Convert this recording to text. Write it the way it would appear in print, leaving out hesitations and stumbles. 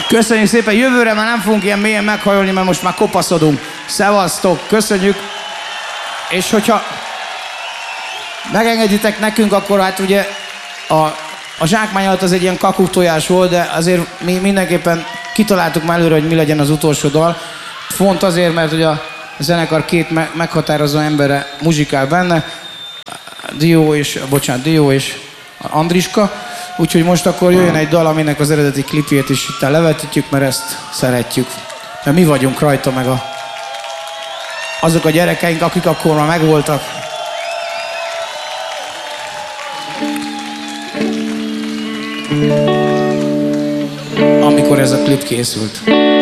Köszönjük szépen, jövőre már nem fogunk ilyen mélyen meghajolni, mert most már kopaszodunk. Szevasztok, köszönjük. És hogyha megengeditek nekünk, akkor hát ugye a zsákmány alatt az egy ilyen kakuktojás volt, de azért mi mindenképpen kitaláltuk már előre, hogy mi legyen az utolsó dal. Font azért, mert ugye a zenekar két meghatározó embere muzsikál benne, Dió és Andriska. Úgyhogy most akkor jöjjön egy dal, aminek az eredeti klipjét is itt levetítjük, mert ezt szeretjük. Mert mi vagyunk rajta, meg azok a gyerekeink, akik akkor már megvoltak. Amikor ez a klip készült.